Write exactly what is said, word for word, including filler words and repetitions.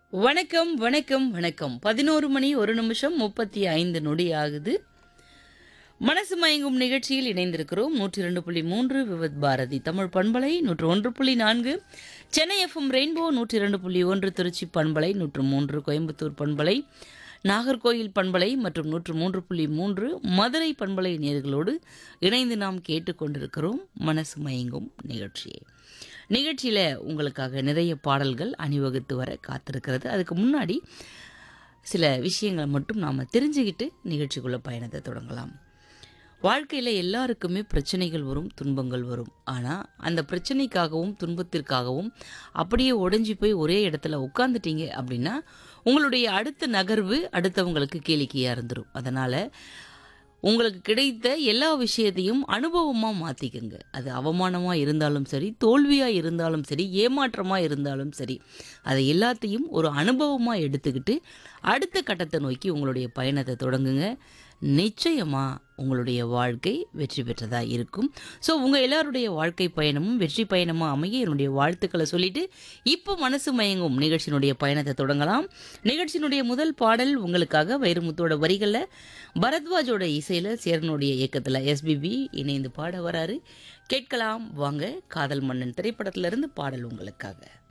வணக்கம், வணக்கம், வணக்கம். பதினொரு மணி ஒரு நிமிஷம் முப்பத்தி ஐந்து நொடி ஆகுது. மனசு மயங்கும் நிகழ்ச்சியில் இணைந்திருக்கிறோம். நூற்றி இரண்டு புள்ளி மூன்று விவித் பாரதி தமிழ் பண்பலை, நூற்று ஒன்று புள்ளி நான்கு சென்னை எஃப்எம் ரெயின்போ, நூற்றி இரண்டு புள்ளி ஒன்று திருச்சி பண்பலை, நூற்று மூன்று கோயம்புத்தூர் பண்பலை, நாகர்கோயில் பண்பலை மற்றும் நூற்று மூன்று புள்ளி மூன்று மதுரை பண்பலை நேயர்களோடு இணைந்து நாம் கேட்டுக்கொண்டிருக்கிறோம் மனசு மயங்கும் நிகழ்ச்சியை. நிகழ்ச்சியில் உங்களுக்காக நிறைய பாடல்கள் அணிவகுத்து வர காத்திருக்கிறது. அதுக்கு முன்னாடி சில விஷயங்களை மட்டும் நாம் தெரிஞ்சுக்கிட்டு நிகழ்ச்சிக்குள்ள பயணத்தை தொடங்கலாம். வாழ்க்கையில் எல்லாருக்குமே பிரச்சனைகள் வரும், துன்பங்கள் வரும். ஆனால் அந்த பிரச்சனைக்காகவும் துன்பத்திற்காகவும் அப்படியே உடைஞ்சி போய் ஒரே இடத்துல உட்காந்துட்டீங்க அப்படின்னா உங்களுடைய அடுத்த நகர்வு அடுத்தவங்களுக்கு கேளிக்கையாக இருந்துடும். அதனால் உங்களுக்கு கிடைத்த எல்லா விஷயத்தையும் அனுபவமாக மாற்றிக்கங்க. அது அவமானமாக இருந்தாலும் சரி, தோல்வியாக இருந்தாலும் சரி, ஏமாற்றமாக இருந்தாலும் சரி, அதை எல்லாத்தையும் ஒரு அனுபவமாக எடுத்துக்கிட்டு அடுத்த கட்டத்தை நோக்கி உங்களுடைய பயணத்தை தொடங்குங்க. நிச்சயமாக உங்களுடைய வாழ்க்கை வெற்றி பெற்றதாக இருக்கும். ஸோ உங்கள் எல்லாருடைய வாழ்க்கை பயணமும் வெற்றி பயணமாக அமைய என்னுடைய வாழ்த்துக்களை சொல்லிட்டு இப்போ மனசு மயங்கும் நிகழ்ச்சியினுடைய பயணத்தை தொடங்கலாம். நிகழ்ச்சியினுடைய முதல் பாடல் உங்களுக்காக வைரமுத்தோட வரிகளில், பரத்வாஜோட இசையில், சேரனுடைய இயக்கத்தில் எஸ்பிபி இணைந்து பாட வராரு. கேட்கலாம் வாங்க. காதல் மன்னன் திரைப்படத்திலிருந்து பாடல் உங்களுக்காக.